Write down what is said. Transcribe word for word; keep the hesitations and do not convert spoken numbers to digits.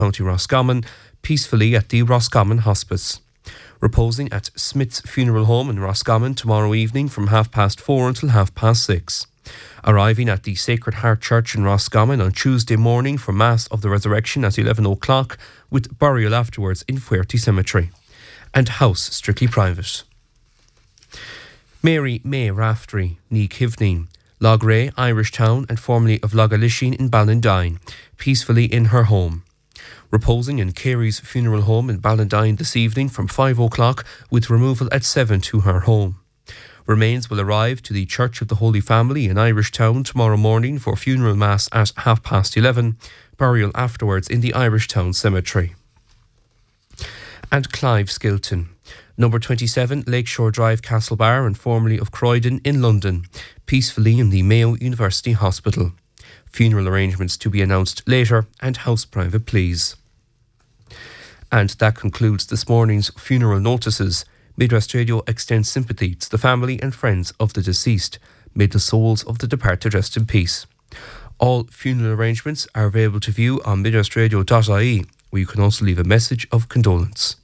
County Roscommon, peacefully at the Roscommon Hospice. Reposing at Smith's Funeral Home in Roscommon tomorrow evening from half past four until half past six. Arriving at the Sacred Heart Church in Roscommon on Tuesday morning for Mass of the Resurrection at eleven o'clock, with burial afterwards in Fuerte Cemetery. And house strictly private. Mary May Raftery, ní Kivneen, Logray, Irish Town, and formerly of Logalisheen in Ballandine, peacefully in her home. Reposing in Carey's Funeral Home in Ballandine this evening from five o'clock, with removal at seven to her home. Remains will arrive to the Church of the Holy Family in Irish Town tomorrow morning for funeral mass at half past eleven, burial afterwards in the Irish Town Cemetery. And Clive Skilton, number twenty-seven Lakeshore Drive, Castlebar, and formerly of Croydon in London, peacefully in the Mayo University Hospital. Funeral arrangements to be announced later, and house private please. And that concludes this morning's funeral notices. Midwest Radio extends sympathy to the family and friends of the deceased. May the souls of the departed rest in peace. All funeral arrangements are available to view on midwestradio dot I E, where you can also leave a message of condolence.